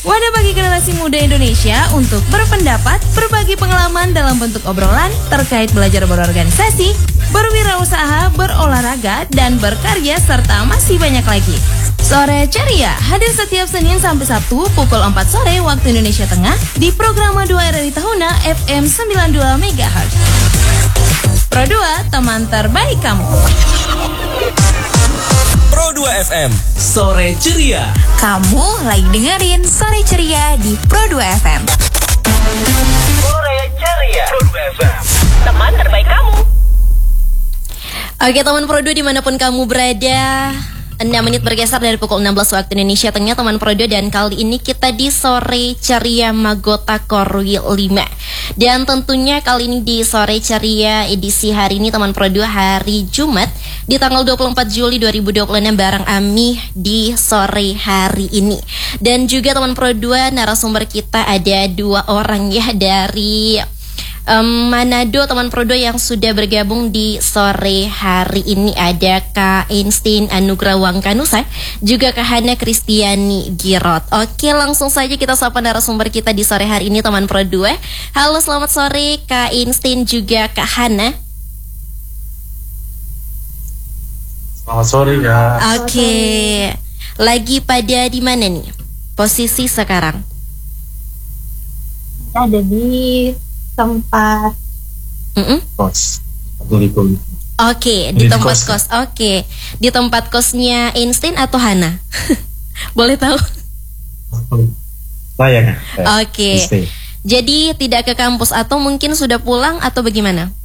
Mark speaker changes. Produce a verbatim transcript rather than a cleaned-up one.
Speaker 1: Wadah bagi generasi muda Indonesia untuk berpendapat, berbagi pengalaman dalam bentuk obrolan terkait belajar berorganisasi, berwirausaha, berolahraga, dan berkarya, serta masih banyak lagi. Sore Ceria hadir setiap Senin sampai Sabtu pukul empat sore waktu Indonesia Tengah di program dua R R I Tahuna F M sembilan puluh dua megahertz. Pro dua, teman terbaik kamu.
Speaker 2: Pro dua F M, Sore Ceria.
Speaker 3: Kamu lagi dengerin Sore Ceria di Pro dua F M.
Speaker 2: Sore Ceria, Pro dua F M,
Speaker 3: teman terbaik kamu.
Speaker 1: Oke teman Pro dua dimanapun kamu berada, enam menit bergeser dari pukul enam belas waktu Indonesia Tengah, teman Pro dua, dan kali ini kita di Sore Ceria Magota Korwil lima. Dan tentunya kali ini di Sore Ceria edisi hari ini teman Pro dua, hari Jumat di tanggal dua puluh empat Juli dua ribu dua puluh enam bareng Ami di sore hari ini. Dan juga teman Pro dua, narasumber kita ada dua orang ya dari Um, Manado, teman Pro dua yang sudah bergabung di sore hari ini. Ada Kak Einstein Anugrah Wangkanusa, juga Kak Hana Kristiani Girot. Oke, langsung saja kita sapa narasumber kita di sore hari ini teman Pro dua. Halo, selamat sore Kak Einstein juga Kak Hana.
Speaker 4: Selamat sore ya.
Speaker 1: Oke, lagi pada di mana nih posisi sekarang?
Speaker 5: Ada di tempat
Speaker 1: Mm-mm.
Speaker 4: Kos. Oke,
Speaker 1: okay, di tempat kos. Oke, okay. Di tempat kosnya Einstein atau Hana? Boleh tahu?
Speaker 4: Saya.
Speaker 1: Oke. Okay. Jadi tidak ke kampus atau mungkin sudah pulang atau bagaimana?